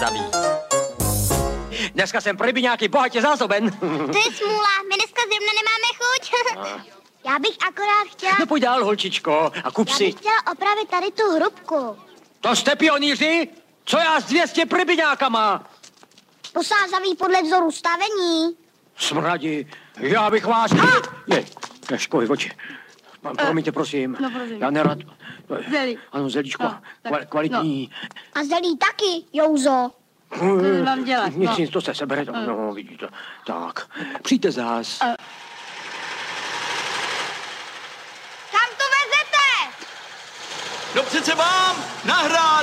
zaví. Dneska jsem pro rybiňáky bohatě zásoben. To je smůla, my dneska zrovna nemáme chuť. Já bych akorát chtěla... No pojď dál, holčičko, a kup Já si. bych chtěla opravit tady tu hrubku. To jste pionýři? Co já s 200 rybiňákama? Posázaví podle vzoru stavení. Smradi, já bych vás... Je, školy oči. Promiňte, prosím. No, prosím. Já nerad... Zelí. Ano, zelíčko, No, tak, kvalitní. A zelí taky, Jouzo. Co mám dělat? Nic, to se sebere. No, vidíte. Tak, přijďte zás. Kam to vezete? No přece vám nahrát!